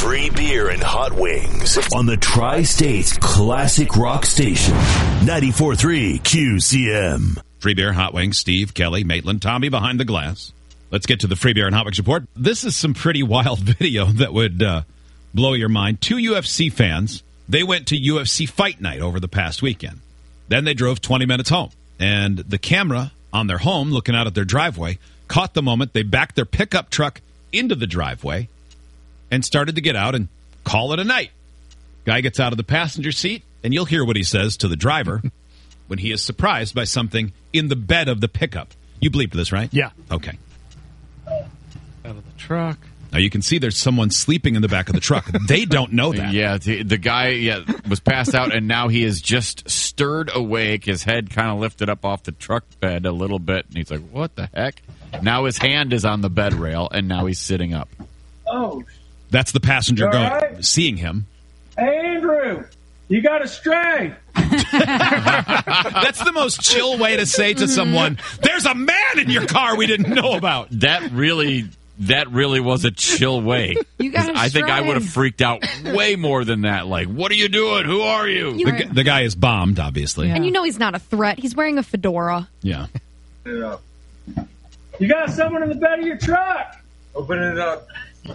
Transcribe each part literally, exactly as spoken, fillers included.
Free beer and hot wings on the Tri-States Classic Rock Station. ninety-four point three Q C M. Free beer, hot wings, Steve, Kelly, Maitland, Tommy behind the glass. Let's get to the free beer and hot wings report. This is some pretty wild video that would uh, blow your mind. Two U F C fans, they went to U F C Fight Night over the past weekend. Then they drove twenty minutes home. And the camera on their home, looking out at their driveway, caught the moment they backed their pickup truck into the driveway and started to get out and call it a night. Guy gets out of the passenger seat, and you'll hear what he says to the driver when he is surprised by something in the bed of the pickup. You bleeped this, right? Yeah. Okay. Out of the truck. Now, you can see there's someone sleeping in the back of the truck. They don't know that. Yeah, the, the guy yeah, was passed out, and now he is just stirred awake. His head kind of lifted up off the truck bed a little bit, and he's like, what the heck? Now his hand is on the bed rail, and now he's sitting up. Oh. That's the passenger All going, right? seeing him. Hey, Andrew, you got a stray. That's the most chill way to say to someone, there's a man in your car we didn't know about. That really... That really was a chill way. You got I think I would have stride. freaked out way more than that. Like, what are you doing? Who are you? You The, were- gu- the guy is bombed, obviously. And you know he's not a threat. He's wearing a fedora. Yeah. You got someone in the bed of your truck. Open it up.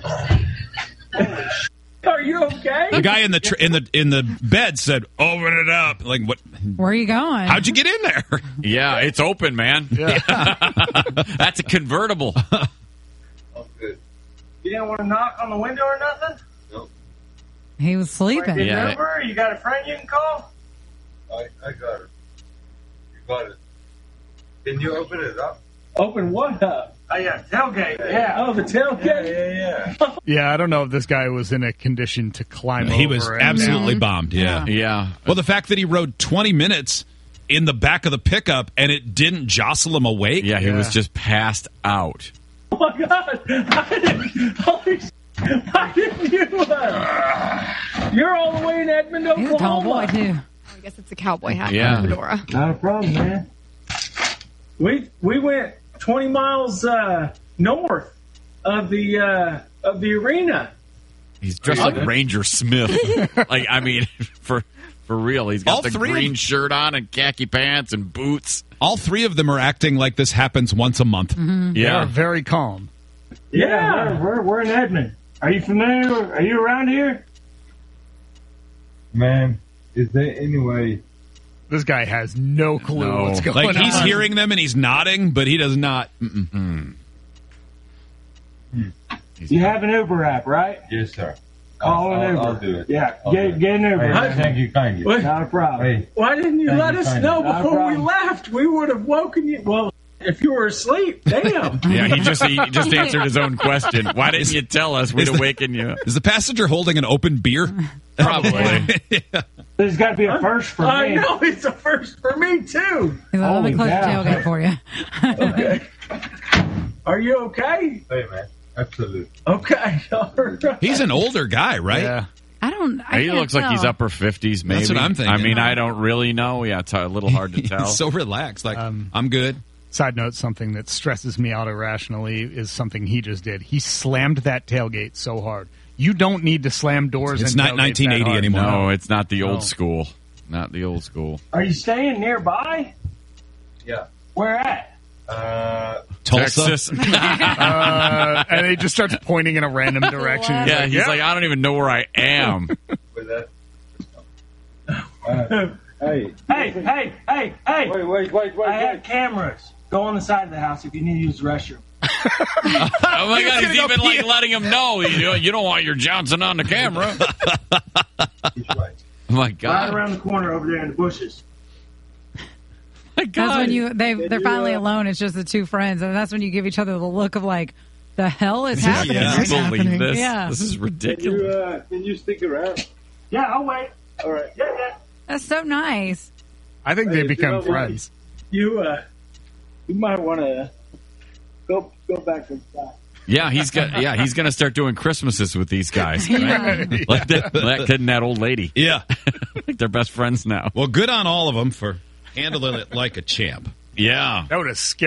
Are you okay? The guy in the tr- in the in the bed said, "Open it up." Like, what? Where are you going? How'd you get in there? Yeah, it's open, man. That's a convertible. Oh, good. You didn't want to knock on the window or nothing? He was sleeping. Get Yeah. over? You got a friend you can call? I, I got it. You got it. Can you open it up? Open what up? Oh, yeah, tailgate. Yeah. Oh, the tailgate? Yeah, yeah. Yeah, I don't know if this guy was in a condition to climb He over. was and- absolutely bombed. Yeah. Yeah. Well, the fact that he rode twenty minutes in the back of the pickup and it didn't jostle him awake. Yeah, he Yeah. was just passed out. Oh, my God. I didn't, holy sh- How didn't you? Uh, you're all the way in Edmond, He's a tall boy, Oklahoma. too. I guess it's a cowboy hat Yeah. and a fedora. Not a problem, man. We we went twenty miles uh, north of the uh, of the arena. He's dressed like Ranger Smith. Like, I mean, for for real. He's got All the three green of- shirt on and khaki pants and boots. All three of them are acting like this happens once a month. They are Yeah. very calm. Yeah, we're, we're we're in Edmond. Are you familiar? Are you around here? Man, is there any way? This guy has no clue No. what's going Like, on. he's hearing them and he's nodding, but he does not. Mm-mm. You have an Uber app, right? Yes, sir. Call I'll, an Uber. I'll, I'll do it. Yeah, I'll get do it. get an Uber. Hey, thank you kindly. Not a problem. Hey, Why didn't you Thank let you us kindly. know Not a before we problem. left? We would have woken you. Well, if you were asleep, damn. Yeah, he just he just answered his own question. Why didn't you tell us? We'd is the- awaken you. Is the passenger holding an open beer? Probably. There's got to be a first for me. I know it's a first for me too. He's like, let me Holy close the cow. tailgate for you. Okay. Are you okay? hey, man. Absolutely. Okay. All right. He's an older guy, right? Yeah. I don't. I He can't looks like he's tell. upper fifties, maybe. That's what I'm thinking. I mean, I don't really know. Yeah, it's a little hard to tell. He's so relaxed. Like, Um, I'm good. Side note, something that stresses me out irrationally is something he just did. He slammed that tailgate so hard. You don't need to slam doors. It's and not tailgates nineteen eighty that hard. anymore. No, it's not the old No. school. Not the old school. Are you staying nearby? Yeah. Where at? Uh, Tulsa. Texas. Uh, and he just starts pointing in a random direction. He's Yeah, like, he's "Yeah." like, I don't even know where I am. with that. Uh, hey. Hey, hey, hey, hey! Wait, wait, wait, wait, I have wait. cameras. Go on the side of the house if you need to use the restroom. Oh my God, he's gonna go even like pee. letting him know. You, you don't want your Johnson on the camera. Which way? Oh my Right God. around the corner over there in the bushes. My God. That's when you they they're you, finally uh, alone. It's just the two friends, and that's when you give each other the look of like, the hell is happening? Yeah. Can What's you believe happening? this? Yeah, This is Can ridiculous. you, uh, can you stick around? Yeah, I'll wait. All right. Yeah, yeah. that's so nice. I think they Hey, become you know, friends. You, uh, you might want to go go back inside. Yeah, he's got. Yeah, he's gonna start doing Christmases with these guys. Right? Like that, that kid and that old lady. Yeah. Like they're best friends now. Well, good on all of them for handling it like a champ. Yeah. That would have scared